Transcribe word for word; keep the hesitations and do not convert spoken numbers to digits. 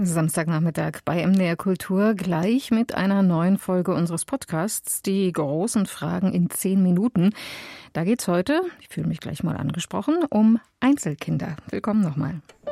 Samstagnachmittag bei M D R Kultur, gleich mit einer neuen Folge unseres Podcasts, die großen Fragen in zehn Minuten. Da geht's heute, ich fühle mich gleich mal angesprochen, um Einzelkinder. Willkommen nochmal.